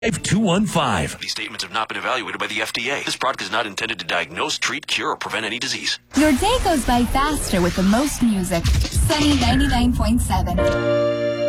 5215. These statements have not been evaluated by the FDA. This product is not intended to diagnose, treat, cure, or prevent any disease. Your day goes by faster with the most music. Sunny 99.7.